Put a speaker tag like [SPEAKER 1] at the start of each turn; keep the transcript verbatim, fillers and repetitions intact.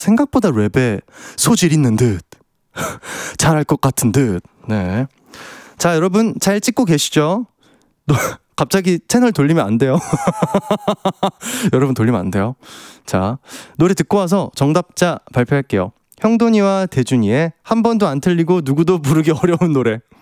[SPEAKER 1] 생각보다 랩에 소질 있는 듯 잘할 것 같은 듯. 네. 자, 여러분 잘 찍고 계시죠? 너, 갑자기 채널 돌리면 안 돼요. 여러분 돌리면 안 돼요. 자, 노래 듣고 와서 정답자 발표할게요. 형돈이와 대준이의 한 번도 안 틀리고 누구도 부르기 어려운 노래.